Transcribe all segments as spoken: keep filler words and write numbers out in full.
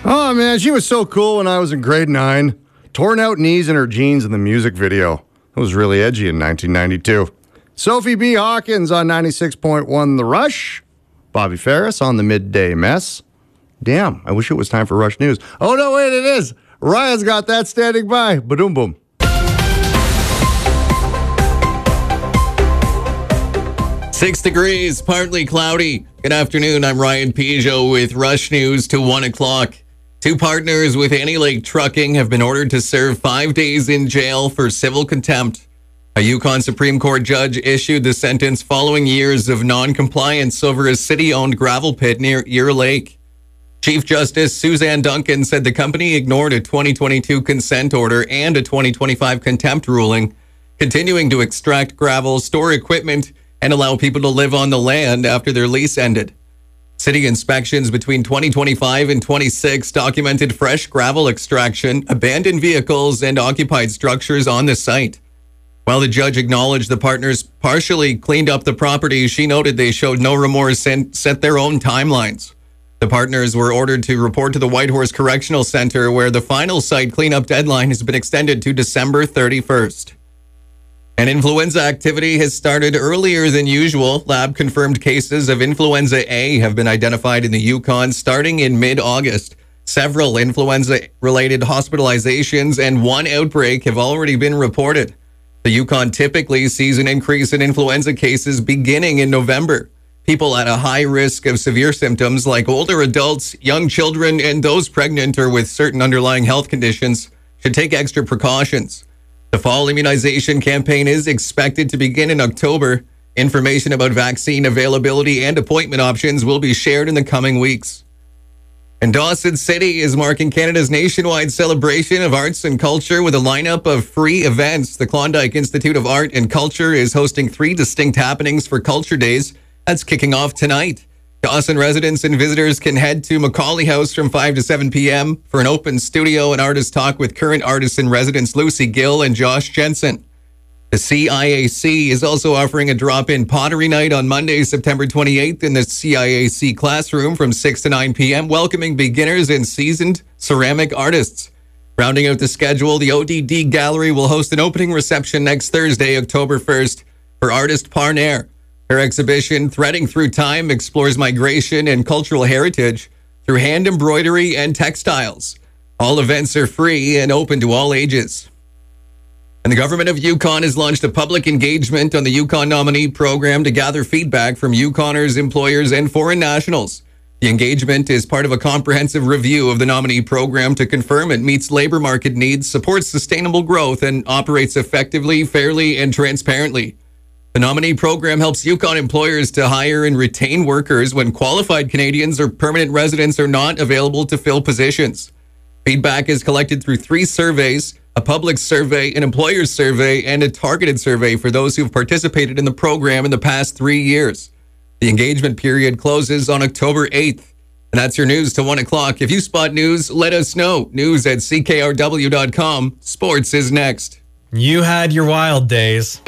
Oh, man, she was so cool when I was in grade nine. Torn out knees in her jeans in the music video. It was really edgy in nineteen ninety-two. Sophie B. Hawkins on ninety-six point one The Rush. Bobby Ferris on the Midday Mess. Damn, I wish it was time for Rush News. Oh, no, wait, it is. Ryan's got that standing by. Ba-doom boom. Six degrees, partly cloudy. Good afternoon, I'm Ryan Peugeot with Rush News to one o'clock. Two partners with Annie Lake Trucking have been ordered to serve five days in jail for civil contempt. A Yukon Supreme Court judge issued the sentence following years of non-compliance over a city-owned gravel pit near Ear Lake. Chief Justice Suzanne Duncan said the company ignored a twenty twenty-two consent order and a twenty twenty-five contempt ruling, continuing to extract gravel, store equipment, and allow people to live on the land after their lease ended. City inspections between twenty twenty-five and twenty-six documented fresh gravel extraction, abandoned vehicles, and occupied structures on the site. While the judge acknowledged the partners partially cleaned up the property, she noted they showed no remorse and set their own timelines. The partners were ordered to report to the Whitehorse Correctional Center, where the final site cleanup deadline has been extended to December thirty-first. And influenza activity has started earlier than usual. Lab-confirmed cases of influenza A have been identified in the Yukon starting in mid-August. Several influenza-related hospitalizations and one outbreak have already been reported. The Yukon typically sees an increase in influenza cases beginning in November. People at a high risk of severe symptoms like older adults, young children, and those pregnant or with certain underlying health conditions should take extra precautions. The fall immunization campaign is expected to begin in October. Information about vaccine availability and appointment options will be shared in the coming weeks. And Dawson City is marking Canada's nationwide celebration of arts and culture with a lineup of free events. The Klondike Institute of Art and Culture is hosting three distinct happenings for Culture Days. That's kicking off tonight. Dawson residents and visitors can head to Macaulay House from five to seven p.m. for an open studio and artist talk with current artists in residence Lucy Gill and Josh Jensen. The C I A C is also offering a drop-in pottery night on Monday, September twenty-eighth in the C I A C classroom from six to nine p.m., welcoming beginners and seasoned ceramic artists. Rounding out the schedule, the O D D Gallery will host an opening reception next Thursday, October first, for artist Parnair. Her exhibition, Threading Through Time, explores migration and cultural heritage through hand embroidery and textiles. All events are free and open to all ages. And the government of Yukon has launched a public engagement on the Yukon nominee program to gather feedback from Yukoners, employers, and foreign nationals. The engagement is part of a comprehensive review of the nominee program to confirm it meets labor market needs, supports sustainable growth, and operates effectively, fairly, and transparently. The nominee program helps Yukon employers to hire and retain workers when qualified Canadians or permanent residents are not available to fill positions. Feedback is collected through three surveys: a public survey, an employer's survey, and a targeted survey for those who've participated in the program in the past three years. The engagement period closes on October eighth. And that's your news to one o'clock. If you spot news, let us know. News at C K R W dot com. Sports is next. You had your wild days.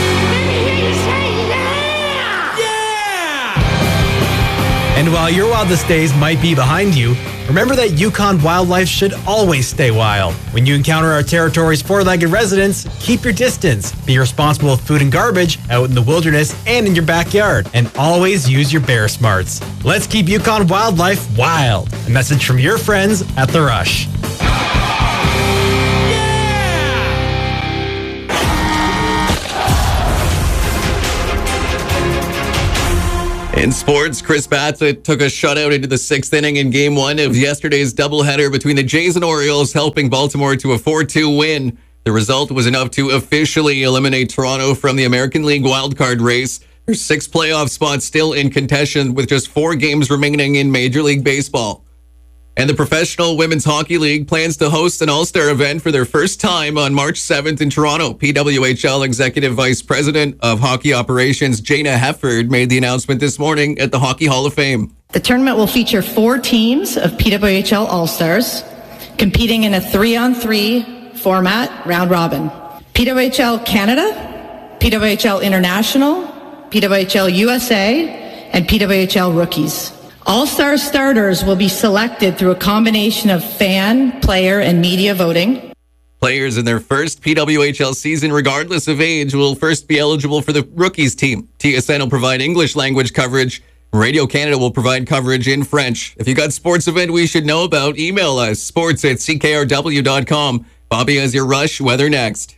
And while your wildest days might be behind you, remember that Yukon wildlife should always stay wild. When you encounter our territory's four-legged residents, keep your distance, be responsible with food and garbage out in the wilderness and in your backyard, and always use your bear smarts. Let's keep Yukon wildlife wild. A message from your friends at The Rush. In sports, Chris Bassett took a shutout into the sixth inning in game one of yesterday's doubleheader between the Jays and Orioles, helping Baltimore to a four two win. The result was enough to officially eliminate Toronto from the American League wildcard race. There's six playoff spots still in contention with just four games remaining in Major League Baseball. And the Professional Women's Hockey League plans to host an all-star event for their first time on March seventh in Toronto. P W H L Executive Vice President of Hockey Operations Jana Hefford made the announcement this morning at the Hockey Hall of Fame. The tournament will feature four teams of P W H L All-Stars competing in a three-on-three format, round robin. P W H L Canada, P W H L International, P W H L U S A, and P W H L Rookies. All-Star starters will be selected through a combination of fan, player, and media voting. Players in their first P W H L season, regardless of age, will first be eligible for the rookies team. T S N will provide English language coverage. Radio Canada will provide coverage in French. If you got sports event we should know about, email us, sports at c k r w dot com. Bobby has your Rush weather next.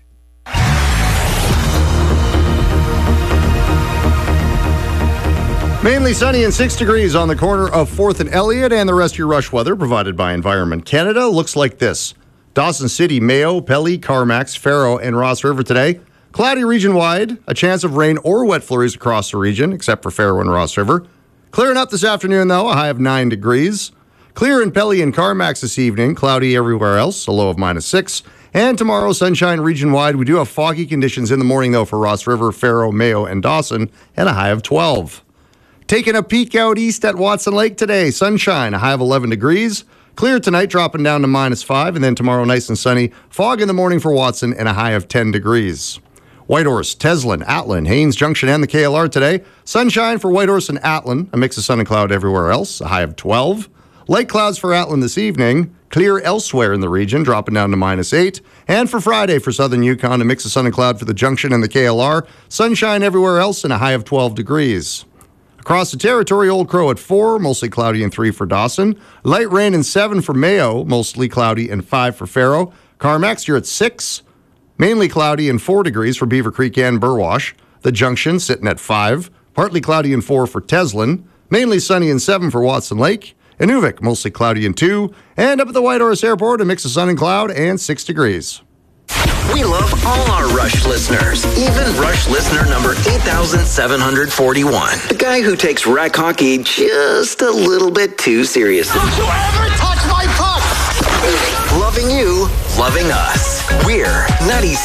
Mainly sunny and six degrees on the corner of fourth and Elliott, and the rest of your Rush weather provided by Environment Canada looks like this. Dawson City, Mayo, Pelly, Carmacks, Faro, and Ross River today. Cloudy region-wide, a chance of rain or wet flurries across the region, except for Faro and Ross River. Clearing up this afternoon, though, a high of nine degrees. Clear in Pelly and Carmacks this evening, cloudy everywhere else, a low of minus six. And tomorrow, sunshine region-wide. We do have foggy conditions in the morning, though, for Ross River, Faro, Mayo, and Dawson, and a high of twelve. Taking a peek out east at Watson Lake today. Sunshine, a high of eleven degrees. Clear tonight, dropping down to minus five. And then tomorrow, nice and sunny. Fog in the morning for Watson and a high of ten degrees. Whitehorse, Teslin, Atlin, Haines Junction, and the K L R today. Sunshine for Whitehorse and Atlin. A mix of sun and cloud everywhere else. A high of twelve. Light clouds for Atlin this evening. Clear elsewhere in the region, dropping down to minus eight. And for Friday for southern Yukon, a mix of sun and cloud for the Junction and the K L R. Sunshine everywhere else and a high of twelve degrees. Across the territory, Old Crow at four, mostly cloudy and three for Dawson. Light rain and seven for Mayo, mostly cloudy and five for Faro. Carmacks, you're at six, mainly cloudy and four degrees for Beaver Creek and Burwash. The Junction sitting at five, partly cloudy and four for Teslin, mainly sunny and seven for Watson Lake. Inuvik, mostly cloudy and two. And up at the Whitehorse Airport, a mix of sun and cloud and six degrees. We love all our Rush listeners, even Rush listener number eight thousand seven hundred forty-one. The guy who takes rec hockey just a little bit too seriously. Don't you ever touch my puck! Loving you, loving us. We're ninety